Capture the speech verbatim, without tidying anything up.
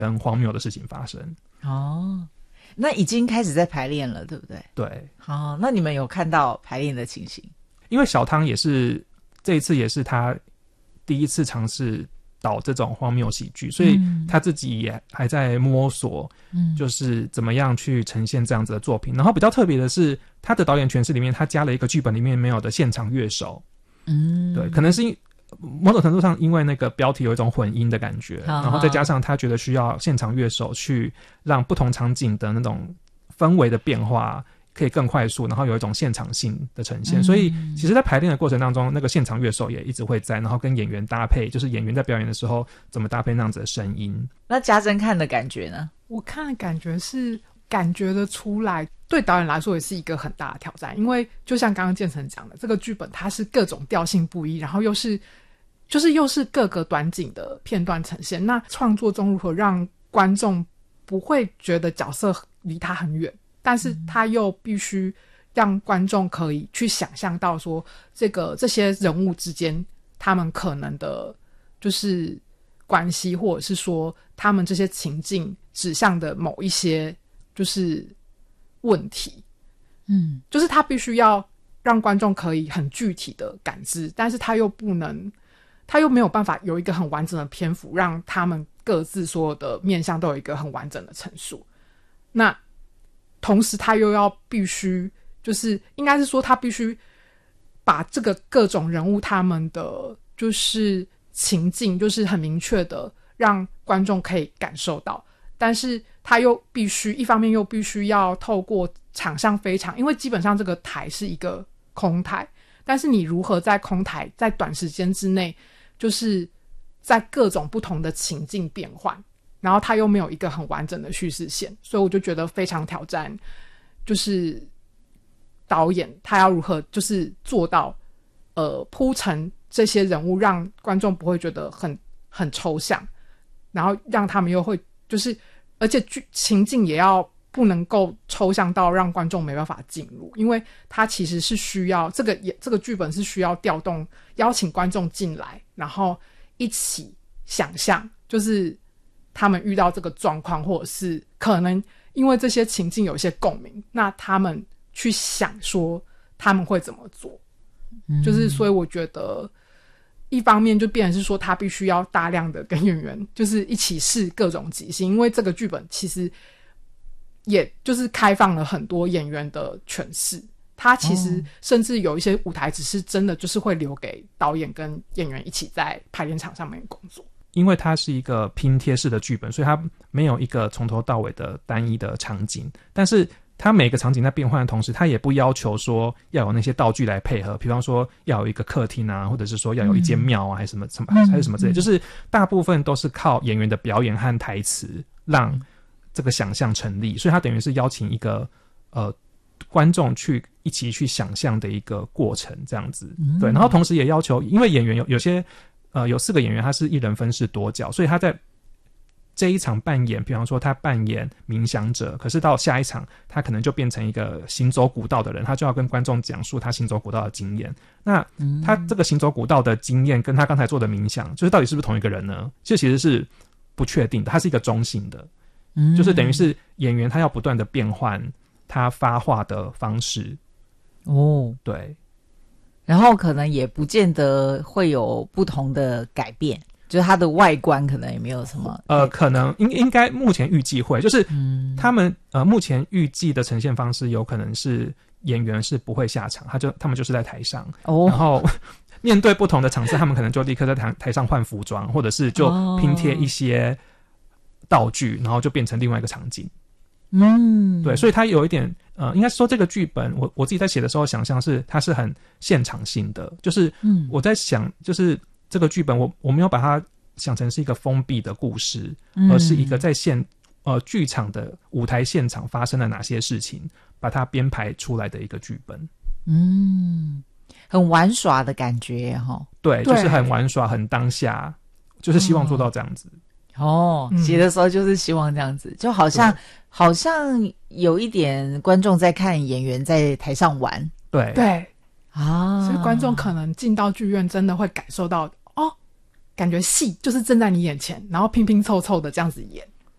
跟荒谬的事情发生。 哦，那已经开始在排练了，对不对？ 对。 哦，那你们有看到排练的情形？ 因为小汤也是这一次也是他第一次尝试导这种荒谬喜剧，所以他自己也还在摸索，嗯，就是怎么样去呈现这样子的作品。然后比较特别的是，他的导演诠释里面，他加了一个剧本里面没有的现场乐手。嗯，对，可能是某种程度上因为那个标题有一种混音的感觉，然后再加上他觉得需要现场乐手去让不同场景的那种氛围的变化可以更快速，然后有一种现场性的呈现。嗯、所以其实在排练的过程当中，那个现场乐手也一直会在，然后跟演员搭配，就是演员在表演的时候怎么搭配那样子的声音。 那家珍看的感觉呢？ 我看的感觉是感觉得出来，对导演来说也是一个很大的挑战，因为就像刚刚建成讲的，这个剧本它是各种调性不一，然后又是就是又是各个短景的片段呈现，那创作中如何让观众不会觉得角色离他很远，但是他又必须让观众可以去想象到说这个这些人物之间他们可能的就是关系，或者是说他们这些情境指向的某一些就是问题。嗯，就是他必须要让观众可以很具体的感知，但是他又不能他又没有办法有一个很完整的篇幅让他们各自所有的面向都有一个很完整的陈述。那同时他又要必须就是应该是说他必须把这个各种人物他们的就是情境就是很明确的让观众可以感受到，但是他又必须一方面又必须要透过场上非常，因为基本上这个台是一个空台，但是你如何在空台在短时间之内就是在各种不同的情境变换，然后他又没有一个很完整的叙事线，所以我就觉得非常挑战，就是导演他要如何就是做到呃铺陈这些人物，让观众不会觉得很很抽象，然后让他们又会就是而且剧情境也要不能够抽象到让观众没办法进入，因为他其实是需要这个也这个剧本是需要调动邀请观众进来，然后一起想象就是他们遇到这个状况，或者是可能因为这些情境有一些共鸣，那他们去想说他们会怎么做。嗯、就是所以我觉得一方面就变成是说他必须要大量的跟演员就是一起试各种即兴，因为这个剧本其实也就是开放了很多演员的诠释，他其实甚至有一些舞台只是真的就是会留给导演跟演员一起在排练场上面工作。 因为它是一个拼贴式的剧本，所以它没有一个从头到尾的单一的场景，但是它每个场景在变换的同时，它也不要求说要有那些道具来配合，比方说要有一个客厅啊，或者是说要有一间庙啊，还是什么什么还是什么之类，就是大部分都是靠演员的表演和台词让这个想象成立，所以它等于是邀请一个呃观众去一起去想象的一个过程这样子。对，然后同时也要求，因为演员有有些呃有四个演员他是一人分饰多角，所以他在这一场扮演，比方说他扮演冥想者，可是到下一场他可能就变成一个行走古道的人，他就要跟观众讲述他行走古道的经验。那他这个行走古道的经验跟他刚才做的冥想，就是到底是不是同一个人呢？这其实是不确定的，它是一个中性的，就是等于是演员他要不断的变换他发话的方式。哦，对。 然后可能也不见得会有不同的改变，就是它的外观可能也没有什么呃，可能应应该目前预计会，就是他们、嗯、呃目前预计的呈现方式有可能是演员是不会下场，他就他们就是在台上，哦、然后面对不同的场次，他们可能就立刻在台台上换服装，或者是就拼贴一些道具，然后就变成另外一个场景。嗯，对，所以它有一点呃，应该说这个剧本，我我自己在写的时候想象是它是很现场性的，就是我在想，就是这个剧本我我没有把它想成是一个封闭的故事，而是一个在现呃剧场的舞台现场发生了哪些事情，把它编排出来的一个剧本。 嗯，很玩耍的感觉哈。 对，就是很玩耍，很当下，就是希望做到这样子。 哦，写的时候就是希望这样子，嗯、就好像好像有一点观众在看演员在台上玩。 对对啊， 所以观众可能进到剧院真的会感受到哦，感觉戏就是正在你眼前，然后拼拼凑凑的这样子演。